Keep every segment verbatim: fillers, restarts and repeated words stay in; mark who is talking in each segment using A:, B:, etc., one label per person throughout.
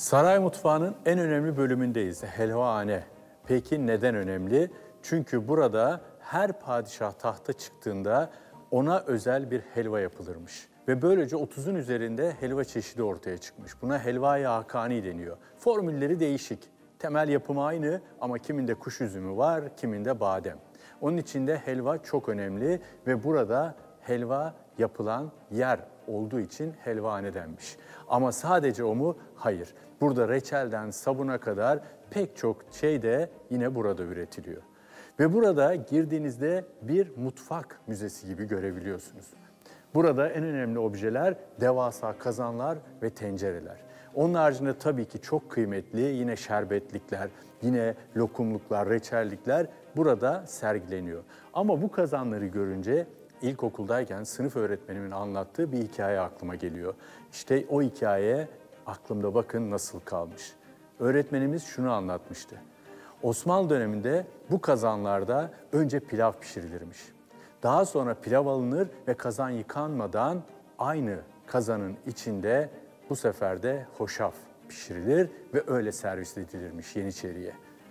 A: Saray mutfağının en önemli bölümündeyiz. Helvahane. Peki neden önemli? Çünkü burada her padişah tahta çıktığında ona özel bir helva yapılırmış. Ve böylece otuzun üzerinde helva çeşidi ortaya çıkmış. Buna helva-i hakani deniyor. Formülleri değişik. Temel yapımı aynı ama kiminde kuş üzümü var, kiminde badem. Onun için de helva çok önemli ve burada helva yapılan yer olduğu için helvahane denmiş. Ama sadece o mu? Hayır. Burada reçelden sabuna kadar pek çok şey de yine burada üretiliyor. Ve burada girdiğinizde bir mutfak müzesi gibi görebiliyorsunuz. Burada en önemli objeler devasa kazanlar ve tencereler. Onun haricinde tabii ki çok kıymetli yine şerbetlikler, yine lokumluklar, reçellikler burada sergileniyor. Ama bu kazanları görünce ilkokuldayken sınıf öğretmenimin anlattığı bir hikaye aklıma geliyor. İşte o hikaye aklımda bakın nasıl kalmış. Öğretmenimiz şunu anlatmıştı. Osmanlı döneminde bu kazanlarda önce pilav pişirilirmiş. Daha sonra pilav alınır ve kazan yıkanmadan aynı kazanın içinde bu sefer de hoşaf pişirilir ve öyle servis edilirmiş Yeniçeri'ye.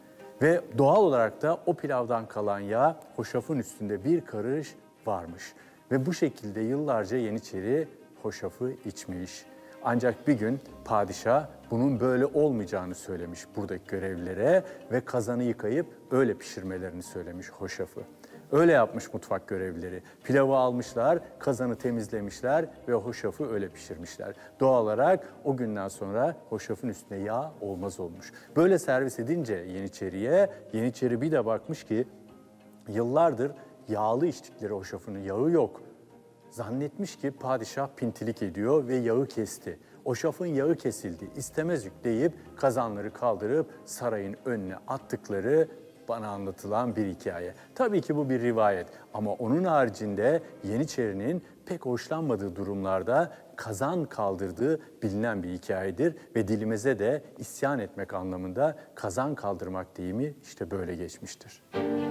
A: Ve doğal olarak da o pilavdan kalan yağ hoşafın üstünde bir karış varmış. Ve bu şekilde yıllarca Yeniçeri hoşafı içmiş. Ancak bir gün padişah bunun böyle olmayacağını söylemiş buradaki görevlilere ve kazanı yıkayıp öyle pişirmelerini söylemiş hoşafı. Öyle yapmış mutfak görevlileri. Pilavı almışlar, kazanı temizlemişler ve hoşafı öyle pişirmişler. Doğal olarak o günden sonra hoşafın üstüne yağ olmaz olmuş. Böyle servis edince Yeniçeri'ye, Yeniçeri bir de bakmış ki yıllardır yağlı içtikleri hoşafının yağı yok. Zannetmiş ki padişah pintilik ediyor ve yağı kesti. Hoşafın yağı kesildi, istemezlik deyip kazanları kaldırıp sarayın önüne attıkları bana anlatılan bir hikaye. Tabii ki bu bir rivayet ama onun haricinde Yeniçeri'nin pek hoşlanmadığı durumlarda kazan kaldırdığı bilinen bir hikayedir ve dilimize de isyan etmek anlamında kazan kaldırmak deyimi işte böyle geçmiştir.